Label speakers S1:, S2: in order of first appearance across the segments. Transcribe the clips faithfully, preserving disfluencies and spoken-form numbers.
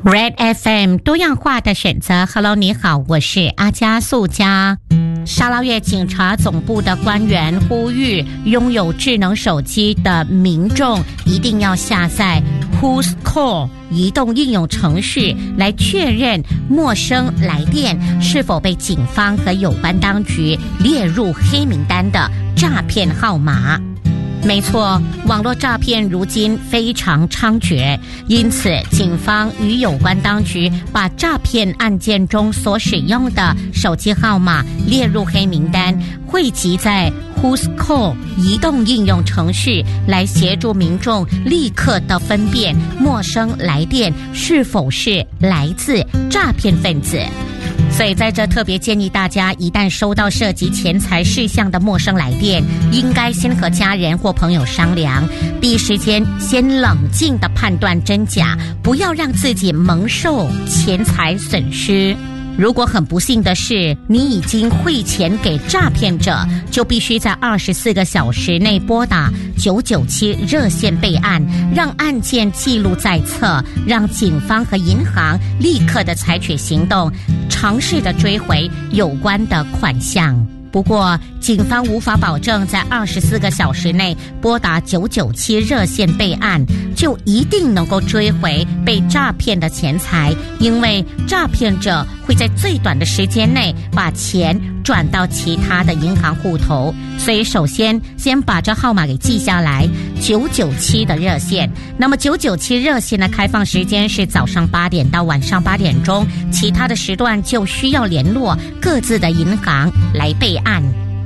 S1: Red F M 多样化的选择 Hello 你好，我是阿加素佳。沙捞越警察总部的官员呼吁拥有智能手机的民众一定要下载 Who's Call 移动应用程序来确认陌生来电是否被警方和有关当局列入黑名单的诈骗号码。没错，网络诈骗如今非常猖獗，因此警方与有关当局把诈骗案件中所使用的手机号码列入黑名单，汇集在 Who's Call 移动应用程序，来协助民众立刻的分辨陌生来电是否是来自诈骗分子。所以在这特别建议大家，一旦收到涉及钱财事项的陌生来电，应该先和家人或朋友商量，第一时间先冷静地判断真假，不要让自己蒙受钱财损失。如果很不幸的是你已经汇钱给诈骗者，就必须在二十四个小时内拨打九九七热线备案，让案件记录在册，让警方和银行立刻的采取行动，尝试的追回有关的款项。不过警方无法保证在二十四个小时内拨打九九七热线备案就一定能够追回被诈骗的钱财，因为诈骗者会在最短的时间内把钱转到其他的银行户头。所以首先先把这号码给记下来，九九七的热线。那么九九七热线的开放时间是早上八点到晚上八点钟，其他的时段就需要联络各自的银行来备案。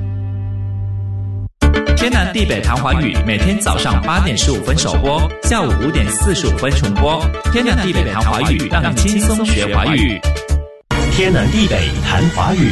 S2: 天南地北谈华语，每天早上八点十五分首播，下午五点四十五分重播。天南地北谈华语，让你轻松学华语。
S3: 天南地北谈华语。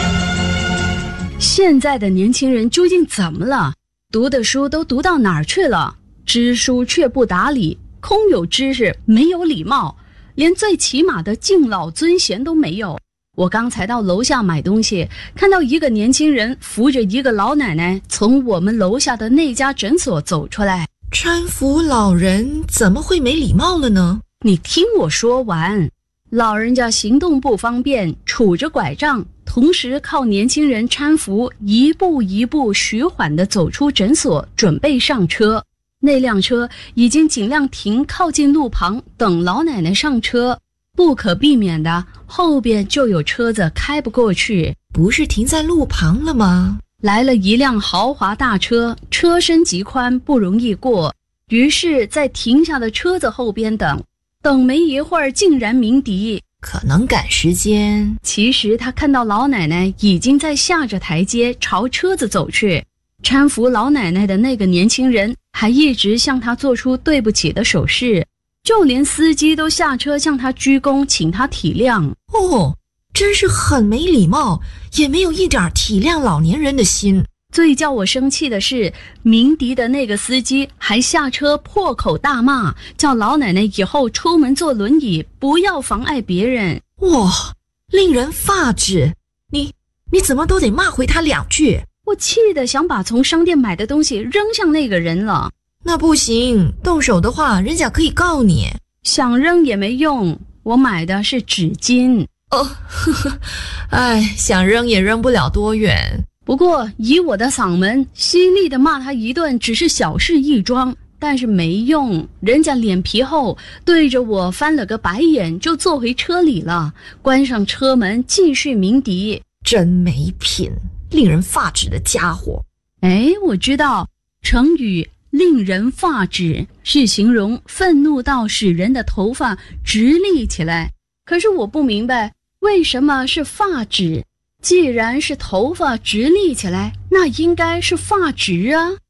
S4: 现在的年轻人究竟怎么了？读的书都读到哪儿去了？知书却不达理，空有知识没有礼貌，连最起码的敬老尊贤都没有。我刚才到楼下买东西，看到一个年轻人扶着一个老奶奶从我们楼下的那家诊所走出来。
S5: 搀扶老人怎么会没礼貌了呢？
S4: 你听我说完。老人家行动不方便，杵着拐杖，同时靠年轻人搀扶，一步一步徐缓地走出诊所，准备上车。那辆车已经尽量停靠近路旁，等老奶奶上车。不可避免的，后边就有车子开不过去。
S5: 不是停在路旁了吗？
S4: 来了一辆豪华大车，车身极宽，不容易过。于是在停下的车子后边等，等没一会儿竟然鸣笛，
S5: 可能赶时间。
S4: 其实他看到老奶奶已经在下着台阶朝车子走去，搀扶老奶奶的那个年轻人还一直向他做出对不起的手势，就连司机都下车向他鞠躬，请他体谅。
S5: 哦，真是很没礼貌，也没有一点体谅老年人的心。
S4: 最叫我生气的是，鸣笛的那个司机还下车破口大骂，叫老奶奶以后出门坐轮椅，不要妨碍别人。
S5: 哇，令人发指！你你怎么都得骂回他两句。
S4: 我气得想把从商店买的东西扔向那个人了。
S5: 那不行，动手的话人家可以告你。
S4: 想扔也没用，我买的是纸巾。
S5: 哦，呵呵，哎，想扔也扔不了多远。
S4: 不过以我的嗓门，犀利的骂他一顿只是小事一桩，但是没用，人家脸皮厚，对着我翻了个白眼，就坐回车里了，关上车门继续鸣笛。
S5: 真没品，令人发指的家伙。
S4: 哎，我知道成语令人发指是形容愤怒到使人的头发直立起来，可是我不明白为什么是发指。既然是头发直立起来，那应该是发直啊。